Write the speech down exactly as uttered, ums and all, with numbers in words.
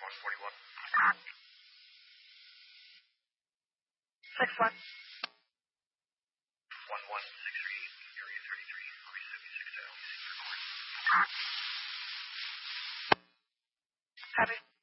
one forty-one. six one. one one six three eight, area thirty-three, or seventy-six to L B C record. Copy.